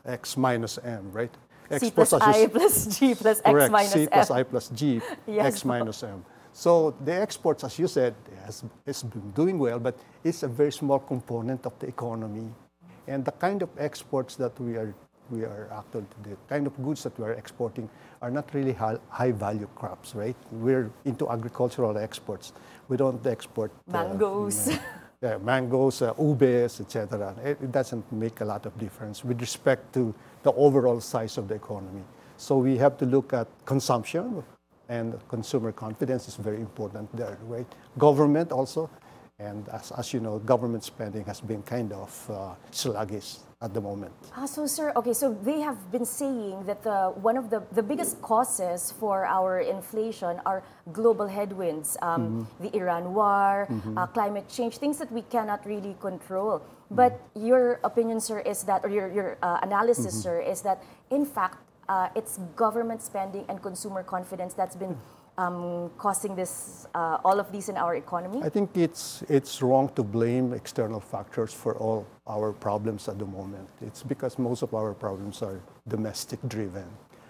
X minus M, right? C plus I plus G plus X correct, minus C M. plus I plus G, Yes. X minus M. So the exports, as you said, has been doing well, but it's a very small component of the economy. And the kind of exports that we are actually, the kind of goods that we are exporting are not really high value crops, right? We're into agricultural exports. We don't export Mangoes. Mangoes, ubes, etc. It doesn't make a lot of difference with respect to the overall size of the economy. So we have to look at consumption, and consumer confidence is very important there, right? Government also, and as you know, government spending has been kind of sluggish at the moment. So sir, okay, so they have been saying that one of the biggest causes for our inflation are global headwinds, the Iran war, climate change, things that we cannot really control. But your opinion, sir, is that, or your analysis, sir, is that in fact, it's government spending and consumer confidence that's been causing this, all of these in our economy? I think it's wrong to blame external factors for all our problems at the moment. It's because most of our problems are domestic driven.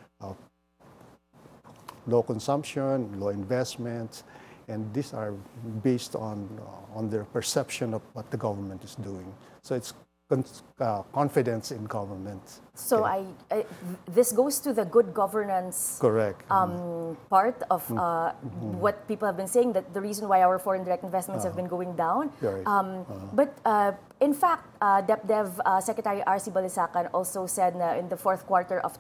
Low consumption, low investments, and these are based on their perception of what the government is doing. So it's confidence in government. So this goes to the good governance correct part of what people have been saying, that the reason why our foreign direct investments have been going down. Right. But in fact, DepDev Secretary R.C. Balisacan also said in the fourth quarter of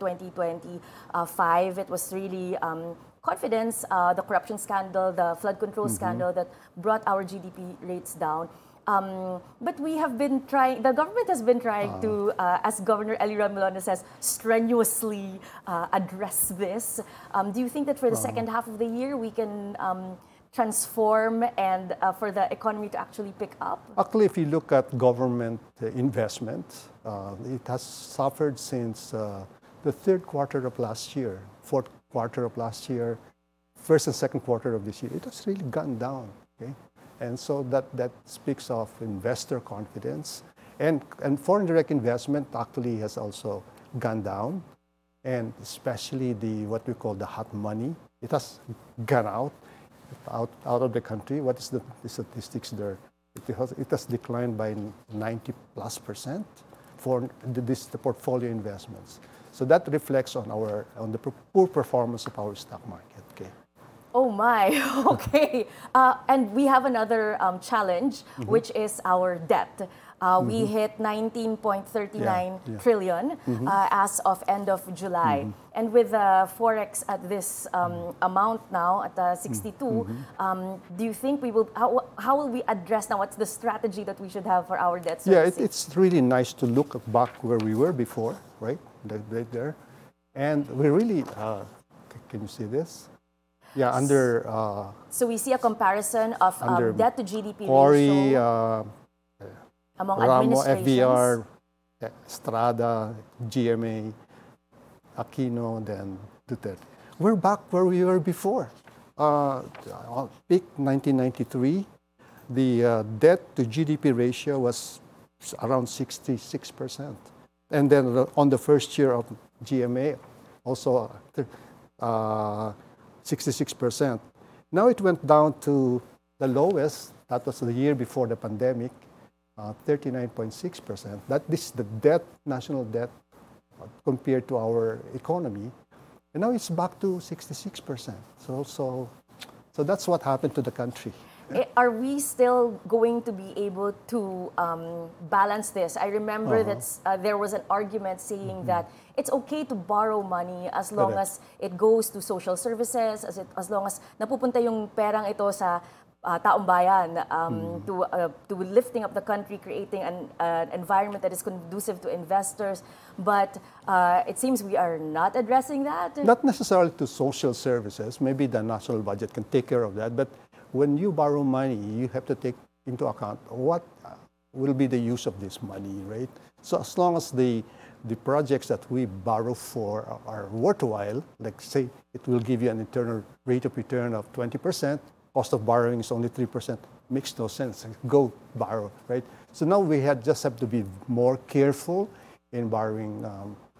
2025, it was really confidence, the corruption scandal, the flood control scandal that brought our GDP rates down. But we have been trying, the government has been trying to, as Governor Ellie Remolona says, strenuously address this. Do you think that for the second half of the year we can transform and for the economy to actually pick up? Actually, if you look at government investment, it has suffered since the third quarter of last year, fourth quarter of last year, first and second quarter of this year. It has really gone down. Okay? And so that speaks of investor confidence. And foreign direct investment actually has also gone down, and especially what we call the hot money. It has gone out of the country. What is the statistics there? It has declined by 90+% for the portfolio investments. So that reflects on the poor performance of our stock market. Okay. Oh my, okay. And we have another challenge, which is our debt. We hit 19.39 trillion as of end of July. And with Forex at this amount now, at 62, do you think how will we address now? What's the strategy that we should have for our debt servicing? Yeah, it's really nice to look back where we were before, right there. And we really, can you see this? Yeah, under... so we see a comparison of debt to GDP Cory, ratio among Ramo, administrations. FVR, Estrada, GMA, Aquino, then Duterte. We're back where we were before. Peak 1993, the debt to GDP ratio was around 66%. And then on the first year of GMA, also 66%. Now it went down to the lowest, that was the year before the pandemic, 39.6%. That is the debt, national debt, compared to our economy. And now it's back to 66%. So that's what happened to the country. Are we still going to be able to balance this? I remember that there was an argument saying that it's okay to borrow money as long as it goes to social services, as long as napupunta yung perang ito sa taong bayan, to lifting up the country, creating an environment that is conducive to investors. But it seems we are not addressing that. Not necessarily to social services. Maybe the national budget can take care of that. But when you borrow money, you have to take into account what will be the use of this money, right? So as long as the projects that we borrow for are worthwhile, like say it will give you an internal rate of return of 20%, cost of borrowing is only 3%, makes no sense. Go borrow, right? So now we just have to be more careful in borrowing